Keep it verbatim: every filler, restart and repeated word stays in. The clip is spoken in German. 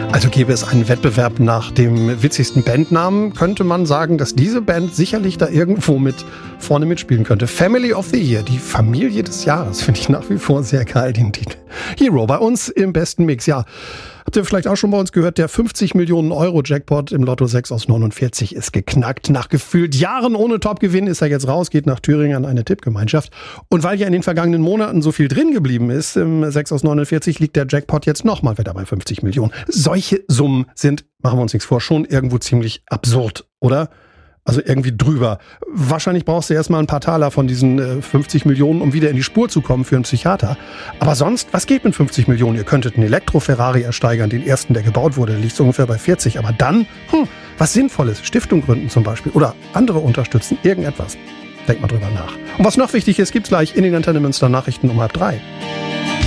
Also gäbe es einen Wettbewerb nach dem witzigsten Bandnamen, könnte man sagen, dass diese Band sicherlich da irgendwo mit vorne mitspielen könnte. Family of the Year, die Familie des Jahres, finde ich nach wie vor sehr geil, den Titel. Hero, bei uns im besten Mix, ja. Habt ihr vielleicht auch schon bei uns gehört, der fünfzig Millionen Euro Jackpot im Lotto sechs aus neunundvierzig ist geknackt. Nach gefühlt Jahren ohne Topgewinn ist er jetzt raus, geht nach Thüringen an eine Tippgemeinschaft. Und weil ja in den vergangenen Monaten so viel drin geblieben ist, im sechs aus neunundvierzig liegt der Jackpot jetzt nochmal wieder bei fünfzig Millionen. Solche Summen sind, machen wir uns nichts vor, schon irgendwo ziemlich absurd, oder? Also irgendwie drüber. Wahrscheinlich brauchst du erstmal ein paar Taler von diesen äh, fünfzig Millionen, um wieder in die Spur zu kommen für einen Psychiater. Aber sonst, was geht mit fünfzig Millionen? Ihr könntet einen Elektro-Ferrari ersteigern, den ersten, der gebaut wurde, der liegt so ungefähr bei vierzig. Aber dann, hm, was Sinnvolles, Stiftung gründen zum Beispiel oder andere unterstützen, irgendetwas. Denkt mal drüber nach. Und was noch wichtig ist, gibt's gleich in den Antenne Münster Nachrichten um halb drei.